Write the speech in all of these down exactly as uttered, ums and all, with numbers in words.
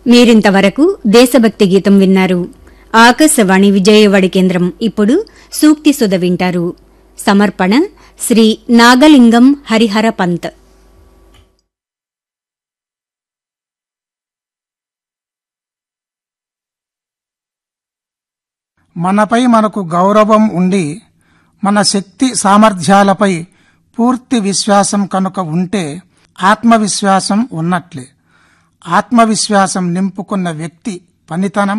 మీరింతవరకు దేశభక్తి గీతం విన్నారు. ఆకాశవాణి విజయవాడ కేంద్రం ఇప్పుడు సూక్తి సుధ వింటారు. సమర్పణ శ్రీ నాగలింగం హరిహర పంత్. మనపై మనకు గౌరవం ఉండి మన శక్తి సామర్థ్యాలపై పూర్తి విశ్వాసం కనుక ఉంటే ఆత్మవిశ్వాసం ఉన్నట్లే. ఆత్మవిశ్వాసం నింపుకున్న వ్యక్తి పనితనం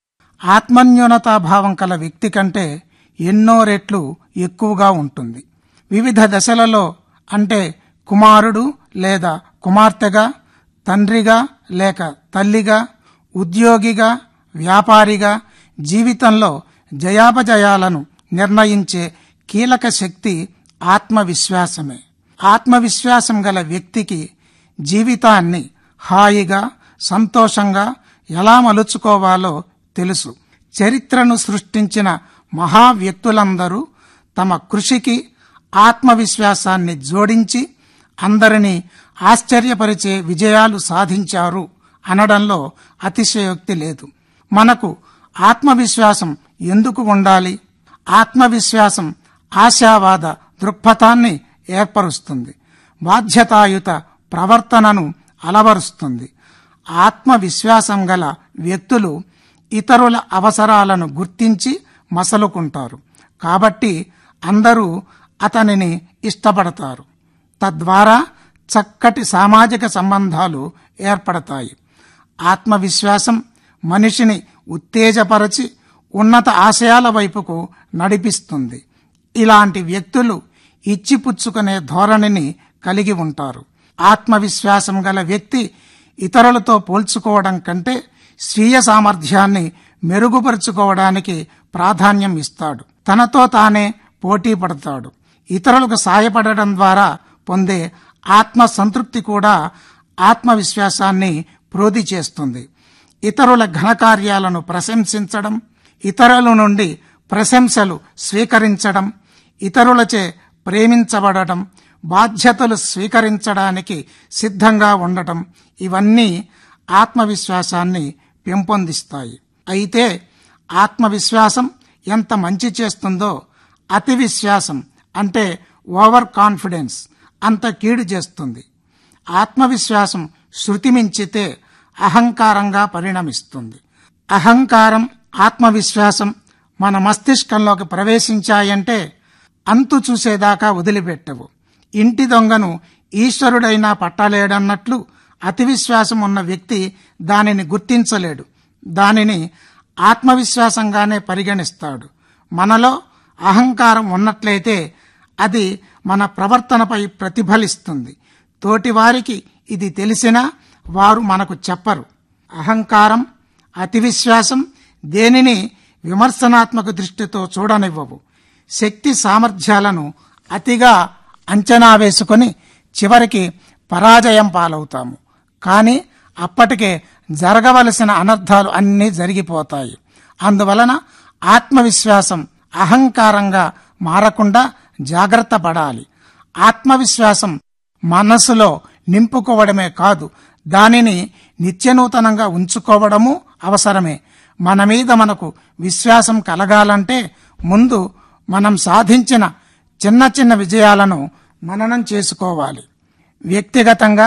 ఆత్మన్యూనతాభావం కల వ్యక్తి కంటే ఎన్నో రెట్లు ఎక్కువగా ఉంటుంది. వివిధ దశలలో అంటే కుమారుడు లేదా కుమార్తెగా, తండ్రిగా లేక తల్లిగా, ఉద్యోగిగా, వ్యాపారిగా జీవితంలో జయాపజయాలను నిర్ణయించే కీలక శక్తి ఆత్మవిశ్వాసమే. ఆత్మవిశ్వాసం గల వ్యక్తికి జీవితాన్ని హాయిగా సంతోషంగా ఎలా మలుచుకోవాలో తెలుసు. చరిత్రను సృష్టించిన మహా వ్యక్తులందరూ తమ కృషికి ఆత్మవిశ్వాసాన్ని జోడించి అందరినీ ఆశ్చర్యపరిచే విజయాలు సాధించారు అనడంలో అతిశయోక్తి లేదు. మనకు ఆత్మవిశ్వాసం ఎందుకు ఉండాలి? ఆత్మవిశ్వాసం ఆశావాద దృక్పథాన్ని ఏర్పరుస్తుంది, బాధ్యతాయుత ప్రవర్తనను అలవరుస్తుంది. ఆత్మవిశ్వాసం గల వ్యక్తులు ఇతరుల అవసరాలను గుర్తించి మసలుకుంటారు. కాబట్టి అందరూ అతనిని ఇష్టపడతారు. తద్వారా చక్కటి సామాజిక సంబంధాలు ఏర్పడతాయి. ఆత్మవిశ్వాసం మనిషిని ఉత్తేజపరచి ఉన్నత ఆశయాల వైపుకు నడిపిస్తుంది. ఇలాంటి వ్యక్తులు ఇచ్చిపుచ్చుకునే ధోరణిని కలిగి ఉంటారు. ఆత్మవిశ్వాసం గల వ్యక్తి ఇతరులతో పోల్చుకోవడం కంటే స్వీయ సామర్థ్యాన్ని మెరుగుపరుచుకోవడానికి ప్రాధాన్యం ఇస్తాడు. తనతో తానే పోటీ పడతాడు. ఇతరులకు సాయపడడం ద్వారా పొందే ఆత్మ సంతృప్తి కూడా ఆత్మవిశ్వాసాన్ని ప్రోది చేస్తుంది. ఇతరుల ఘనకార్యాలను ప్రశంసించడం, ఇతరుల నుండి ప్రశంసలు స్వీకరించడం, ఇతరులచే ప్రేమించబడటం, బాధ్యతలు స్వీకరించడానికి సిద్ధంగా ఉండటం ఇవన్నీ ఆత్మవిశ్వాసాన్ని పెంపొందిస్తాయి. అయితే ఆత్మవిశ్వాసం ఎంత మంచి చేస్తుందో అతి విశ్వాసం అంటే ఓవర్ కాన్ఫిడెన్స్ అంత కీడు చేస్తుంది. ఆత్మవిశ్వాసం శృతి మించితే అహంకారంగా పరిణమిస్తుంది. అహంకారం, ఆత్మవిశ్వాసం మన మస్తిష్కంలోకి ప్రవేశించాయంటే అంతు చూసేదాకా వదిలిపెట్టవు. ఇంటి దొంగను ఈశ్వరుడైనా పట్టలేడన్నట్లు అతి విశ్వాసం ఉన్న వ్యక్తి దానిని గుర్తించలేడు. దానిని ఆత్మవిశ్వాసంగానే పరిగణిస్తాడు. మనలో అహంకారం ఉన్నట్లయితే అది మన ప్రవర్తనపై ప్రతిఫలిస్తుంది. తోటివారికి ఇది తెలిసినా వారు మనకు చెప్పరు. అహంకారం, అతి విశ్వాసం దేనిని విమర్శనాత్మక దృష్టితో చూడనివ్వవు. శక్తి సామర్థ్యాలను అతిగా అంచనా వేసుకొని చివరికి పరాజయం పాలవుతాము. కానీ అప్పటికే జరగవలసిన అనర్థాలు అన్నీ జరిగిపోతాయి. అందువలన ఆత్మవిశ్వాసం అహంకారంగా మారకుండా జాగ్రత్త పడాలి. ఆత్మవిశ్వాసం మనస్సులో నింపుకోవడమే కాదు, దానిని నిత్యనూతనంగా ఉంచుకోవడము అవసరమే. మన మీద మనకు విశ్వాసం కలగాలంటే ముందు మనం సాధించిన చిన్న చిన్న విజయాలను మననం చేసుకోవాలి. వ్యక్తిగతంగా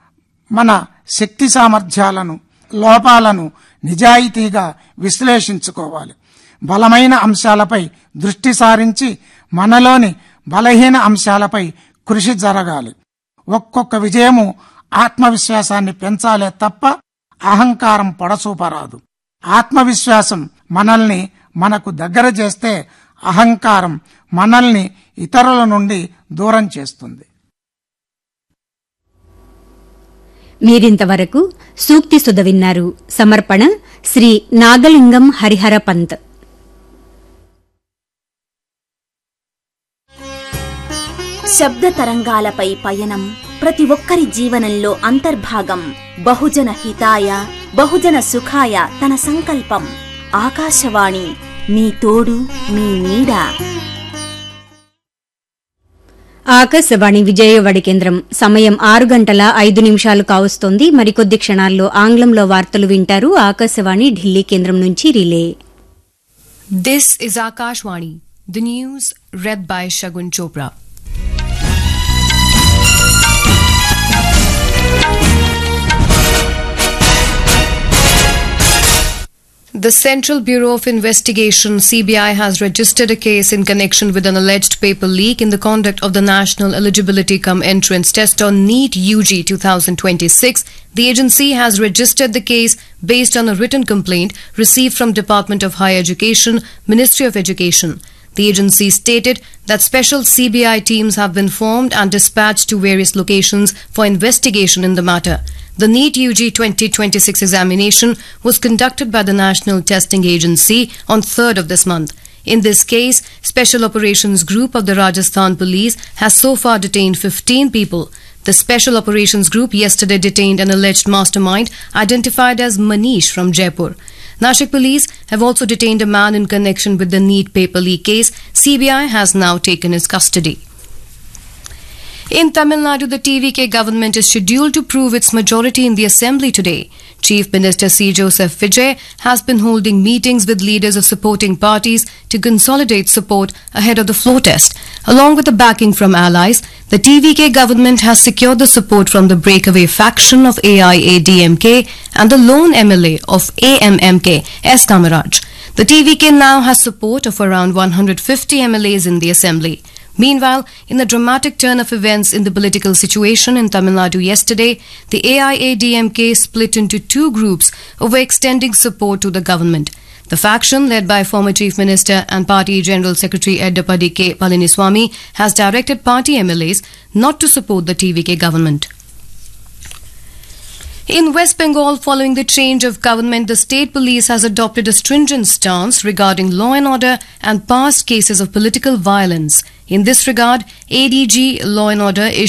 మన శక్తి సామర్థ్యాలను, లోపాలను నిజాయితీగా విశ్లేషించుకోవాలి. బలమైన అంశాలపై దృష్టి సారించి మనలోని బలహీన అంశాలపై కృషి జరగాలి. ఒక్కొక్క విజయము ఆత్మవిశ్వాసాన్ని పెంచాలే తప్ప అహంకారం పొడసూపరాదు. ఆత్మవిశ్వాసం మనల్ని మనకు దగ్గర చేస్తే అహంకారం మనల్ని ఇతరుల నుండి దూరం చేస్తుంది. మీరింతవరకు సూక్తి సుధ విన్నారు. సమర్పణ శ్రీ నాగలింగం హరిహర పంత్. శబ్ద తరంగాలపై పయనం ప్రతి ఒక్కరి జీవనంలో అంతర్భాగం. బహుజన హితాయ బహుజన సుఖాయ తన సంకల్పం. ఆకాశవాణి, మీ తోడు, మీ నీడ. ఆకాశవాణి విజయవాడ కేంద్రం సమయం ఆరు గంటల ఐదు నిమిషాలు కావస్తోంది. మరికొద్ది క్షణాల్లో ఆంగ్లంలో వార్తలు వింటారు. ఆకాశవాణి ఢిల్లీ కేంద్రం నుంచి relay. This is Akashwani, the news read by Shagun Chopra. The Central Bureau of Investigation, C B I, has registered a case in connection with an alleged paper leak in the conduct of the National Eligibility Cum Entrance Test on NEET U G twenty twenty-six. The agency has registered the case based on a written complaint received from Department of Higher Education, Ministry of Education. The agency stated that special C B I teams have been formed and dispatched to various locations for investigation in the matter. The NEET U G twenty twenty-six examination was conducted by the National Testing Agency on third of this month. In this case, Special Operations Group of the Rajasthan Police has so far detained fifteen people. The Special Operations Group yesterday detained an alleged mastermind identified as Manish from Jaipur. Nashik Police have also detained a man in connection with the NEET paper leak case. C B I has now taken his custody. In Tamil Nadu, the T V K government is scheduled to prove its majority in the assembly today. Chief Minister C. Joseph Vijay has been holding meetings with leaders of supporting parties to consolidate support ahead of the floor test. Along with the backing from allies, the T V K government has secured the support from the breakaway faction of A I A D M K and the lone M L A of A M M K, S. Kamaraj. The T V K now has support of around one hundred fifty M L As in the assembly. Meanwhile, in a dramatic turn of events in the political situation in Tamil Nadu yesterday, the A I A D M K split into two groups over extending support to the government. The faction, led by former Chief Minister and Party General Secretary Eddapadi K. Palaniswamy, has directed party M L As not to support the T V K government. In West Bengal, following the change of government, the state police has adopted a stringent stance regarding law and order and past cases of political violence. In this regard, A D G Law and Order is